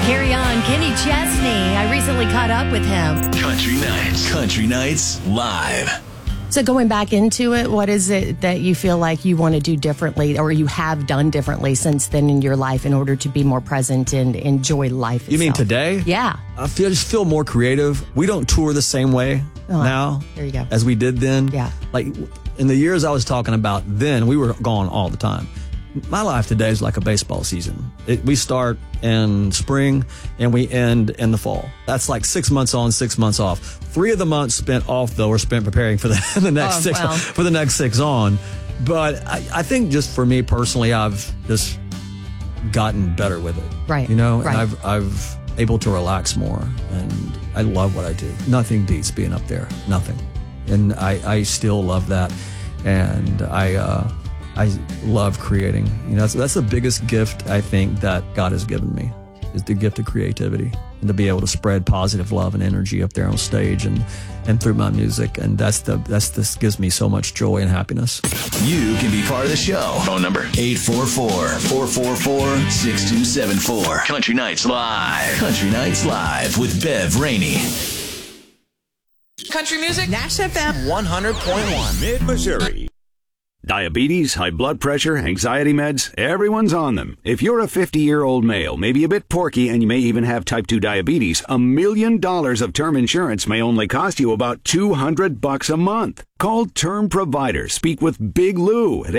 Carry on, Kenny Chesney. I recently caught up with him. Country Nights Live. So going back into it, what is it that you feel like you want to do differently or you have done differently since then in your life in order to be more present and enjoy life itself? You mean today? Yeah. I just feel more creative. We don't tour the same way now there you go. as we did then. Yeah. Like in the years I was talking about then, we were gone all the time. My life today is like a baseball season. We start in spring and we end in the fall. That's like 6 months on, 6 months off. 3 of the months spent off though are spent preparing for the next for the next 6 on. But I think just for me personally, I've just gotten better with it. Right. You know, right. and I've able to relax more, and I love what I do. Nothing beats being up there. Nothing. And I still love that. And I love creating. You know, that's the biggest gift I think that God has given me, is the gift of creativity and to be able to spread positive love and energy up there on stage and through my music. And this gives me so much joy and happiness. You can be part of the show. Phone number 844-444-6274. Country Nights Live. Country Nights Live with Bev Rainey. Country music, Nash FM 100.1. Mid-Missouri. Diabetes, high blood pressure, anxiety meds, everyone's on them. If you're a 50-year-old male, maybe a bit porky, and you may even have type 2 diabetes, $1 million of term insurance may only cost you about $200 a month. Call Term Provider. Speak with Big Lou at